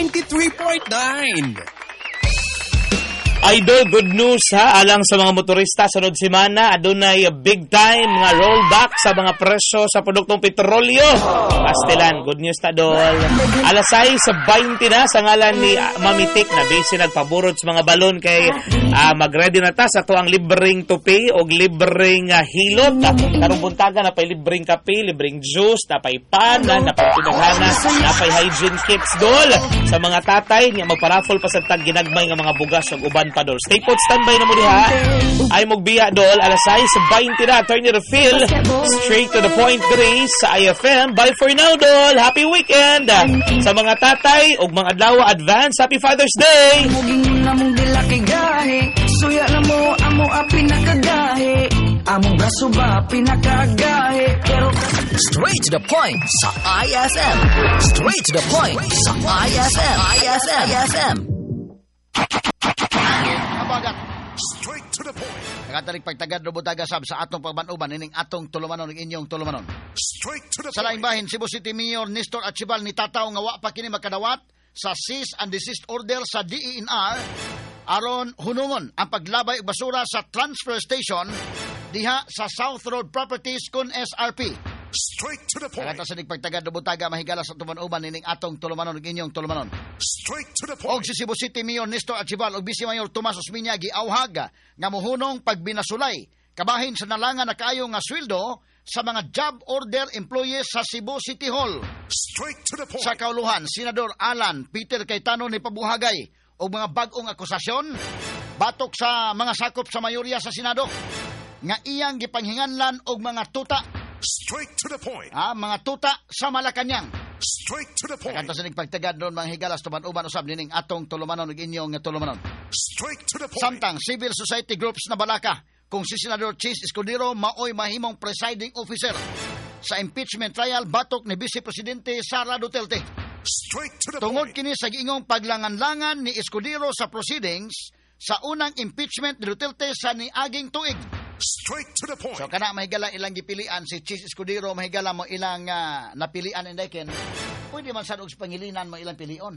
93.9. Idol, good news ha, alang sa mga motorista sunod semana, adunay big time mga rollback sa mga presyo sa produktong petrolyo. Pastilan, good news ta dol. Alasay sa 20 na sa ngalan ni Mamitik na base nagpaburot sa mga balon kay magready na ta sa to ang libreng tupi o libreng hilot. Karong buntaga na pay libreng kape, libreng juice, na pay panan, na pay pinaghana, na pay hygiene kits dol. Sa mga tatay nga magpa-raffle pa sa tag ginagmay nga mga bugas ug uban pa dol. Stay put, standby na mo diha. Ay magbiya dol, alasay sa 20 na, turn your feel straight to the point 3 sa IFM. Bye for now dol. Happy weekend sa mga tatay ug mga adlaw advance. Happy Father's Day. Muging namong dila kay gahi, suya na mo amo pinakagahi. Among braso ba pinakagahi, pero straight to the point sa IFM. Straight to the point sa IFM. IFM. Kabagat, straight to the point. Nakatalig pagtagad do butaga sab sa atong pagbanuban ining atong tulumanon ning inyong tulumanon. Straight to the point. Sa laing bahin Cebu City Mayor Nestor Archibal ni tataw nga wa pa kini makadawat sa cease and desist order sa DENR aron hunungon ang paglabay og basura sa transfer station diha sa South Road Properties kun SRP. Straight to the point. Kaya sa nagpagtagad do butaga mahigala sa tumanuban ining atong tulumanon ug inyong tulumanon. Straight to the point. Og si Cebu City Mayor Nestor Archibal ug Vice Mayor Tomas Osmeña giawhag nga mohunong pagbinasulay kabahin sa nalangan na kaayo nga sweldo sa mga job order employees sa Cebu City Hall. Straight to the point. Sa kauluhan, Senador Alan Peter Cayetano ni pabuhagay og mga bag-ong akusasyon batok sa mga sakop sa mayorya sa Senado nga iyang gipanghinganlan og mga tuta. Straight to the point. Mga tuta sa Malacañang. Straight to the point. Kanta sa nagpagtagad doon mga higalas tuman-uban usab nining atong tulumanon ug inyong tulumanon. Straight to the point. Samtang civil society groups na balaka kung si Senador Chis Escudero maoy mahimong presiding officer sa impeachment trial batok ni Vice Presidente Sara Duterte. Straight to the tungod kini sa giingong paglangan-langan ni Escudero sa proceedings sa unang impeachment ni Duterte sa niaging tuig. Straight to the point. So kana mahigala ilang gipilian si Chis Escudero, mahigala mo ilang napilian inday pwede man sad og Pangilinan mo ilang pilion.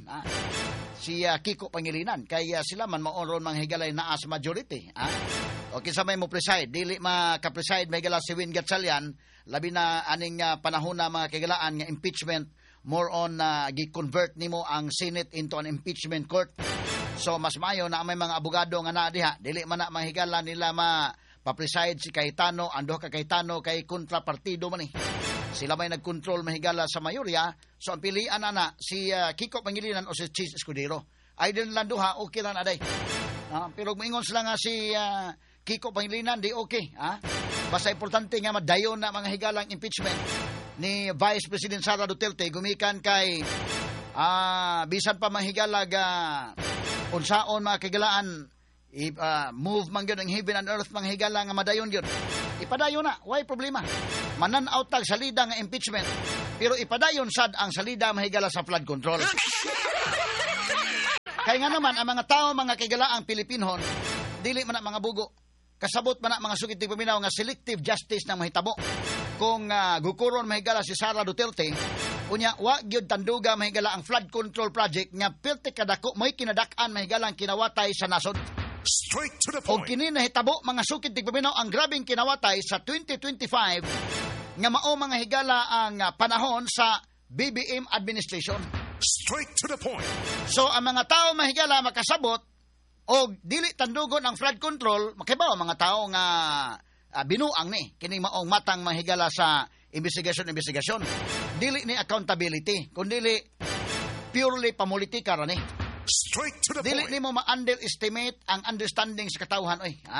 Si Kiko Pangilinan kay sila man maoron manghigalay naa sa majority. O kinsa may mo preside, dili maka-preside mahigala si Win Gatchalian, labi na aning panahon na mga kagalaan nga impeachment more on gi-convert nimo ang Senate into an impeachment court. So mas maayo na may mga abogado nga naa diha, dili man na mahigala nila pa-preside si Cayetano, ando ka Cayetano kay kontrapartido man Sila may nag-control mahigala sa mayorya, so ang pilian na si Kiko Pangilinan o si Chis Escudero. Ay din lang duha, okay lang aday. Pero maingon sila nga si Kiko Pangilinan, di okay. Basta importante nga madayon na mga higalang impeachment ni Vice President Sara Duterte, gumikan kay bisan pa mahigalag unsaon mga kagalaan, move man yun ang heaven and earth mga higala nga madayon yun. Ipadayon na, why problema? Manan-out tag salida nga impeachment, pero ipadayon sad ang salida mahigala sa flood control. Kaya nga naman, ang mga tao, mga kigala ang Pilipinon, dili man na mga bugo. Kasabot man na mga sukit ng paminaw nga selective justice na mahitabo. Kung gukuron mahigala si Sara Duterte, unya, wag yun tanduga mahigala ang flood control project nga pilte kadako, may kinadak-an mahigala ang kinawatay sa nasod. Straight to the point. O kini nahitabo mga sukit ng paminaw ang grabing kinawatay sa 2025 nga mao mga higala ang panahon sa BBM administration. Straight to the point. So ang mga tao mahigala makasabot o dili tandugon ang flood control, makibaw mga tao nga binuang ni kini maong matang mahigala sa investigasyon. Dili ni accountability, kundi purely pamulitika ra ni. Straight to the dili point. Dili ni mo ma-underestimate ang understanding sa katawhan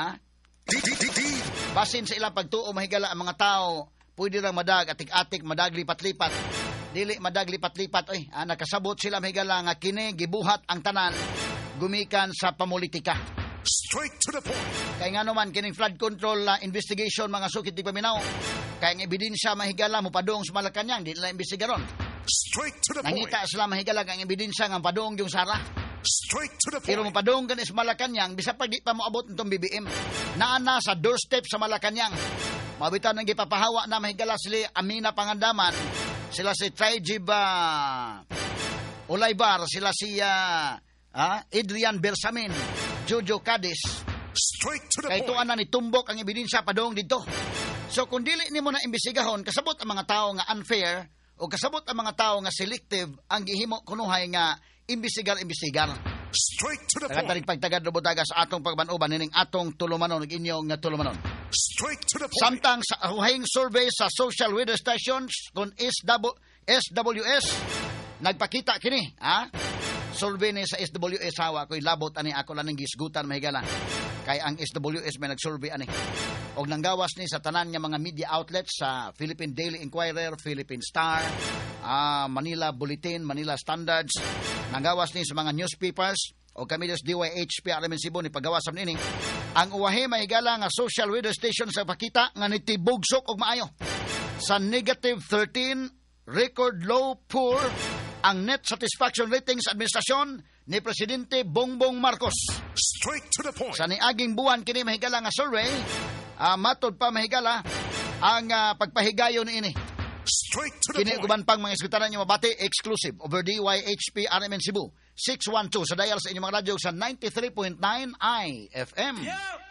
Basin sa ilang pagtuo mahigala ang mga tao pwede lang madag atik-atik, madag lipat-lipat. Dili madag lipat-lipat nakasabot sila mahigala nga kini gibuhat ang tanan gumikan sa pamulitika. Straight to the point. Kaya nga naman kining flood control investigation mga sukit di paminaw. Kaya ang ebidensya mahigala mo padong sa Malacañang, di nila imbestigaron. Straight to the point. Nangita sila mahigala ang ebidensya nga padong yung Sara. Straight to the point. Pero mapadong kan is Malacañang, bisa pag di pa moabot nitong BBM. Naana sa doorstep sa Malacañang. Mabitan ng gipapahawa na mahigala sila Amina Pangandaman, sila si Trajib Ulaybar, sila si Adrian Bersamin, Jojo Cadiz. Kay tuan na ni tumbok ang ebidensya padong dito. So kung dili nimo na imbestigahon, kasabot ang mga tao nga unfair o kasabot ang mga tao nga selective ang gihimo kunuhay nga imbestigar. Nakatarig pagtagad do botaga sa atong pagbanuban nining atong tulumanon ug inyong nga tulumanon. Samtang sa huhayng survey sa social radio stations kung SWS nagpakita kini, survey ni sa SWS hawa ko'y labot ani ako lang ng gisgutan mahigala. Kay ang SWS may nag-survey ani. Og nanggawas ni sa tanan nga mga media outlets sa Philippine Daily Inquirer, Philippine Star, Manila Bulletin, Manila Standards. Nanggawas ni sa mga newspapers o kami des DYHP Aramen Cebu ni pagawasan ini. Ang uwahe mahigala nga social radio station sa pakita nga nitibugsok og maayo. Sa negative 13, record low poor ang net satisfaction rating sa administrasyon ni Presidente Bongbong Marcos. Sa niaging buwan kini mahigala nga survey, matod pa mahigala ang pagpahigayon ini. Kini guban pang mga eskwitaran niyo mabati exclusive over DYHP RMN Cebu 612 sa dial sa inyong mga radyo sa 93.9 IFM.